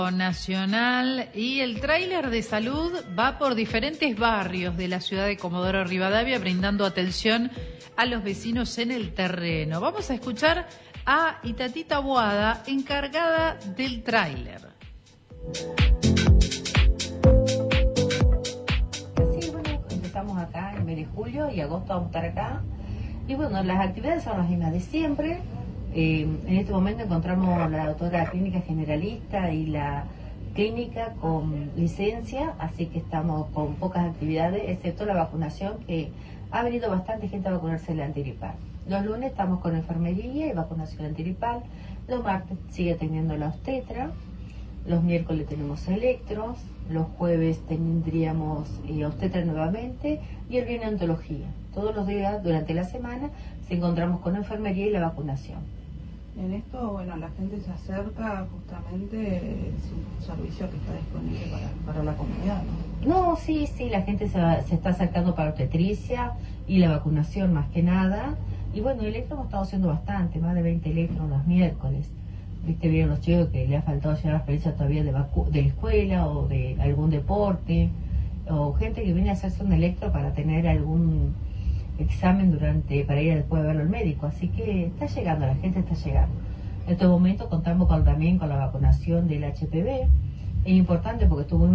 Nacional y el tráiler de salud va por diferentes barrios de la ciudad de Comodoro Rivadavia brindando atención a los vecinos en el terreno. Vamos a escuchar a Itatita Boada, encargada del tráiler. Sí, bueno, empezamos acá en mes de julio y agosto vamos a estar acá. Y bueno, las actividades son las mismas de siempre. En este momento encontramos la doctora clínica generalista y la clínica con licencia, así que estamos con pocas actividades, excepto la vacunación, que ha venido bastante gente a vacunarse el antirgripal. Los lunes estamos con enfermería y vacunación antirgripal, los martes sigue teniendo la obstetra, los miércoles tenemos electros, los jueves tendríamos obstetra nuevamente y el viernes ontología. Todos los días durante la semana se encontramos con enfermería y la vacunación. En esto, bueno, la gente se acerca justamente, es un servicio que está disponible para la comunidad, ¿no? No, sí, la gente se está acercando para obstetricia y la vacunación más que nada. Y bueno, electro hemos estado haciendo bastante, más de 20 electros los miércoles. Viste, vieron los chicos que le ha faltado llevar la experiencia todavía de la escuela o de algún deporte, o gente que viene a hacerse un electro para tener algún examen para ir después a verlo al médico. Así que está llegando, la gente está llegando. En este momento contamos también con la vacunación del HPV. Es importante porque estuvo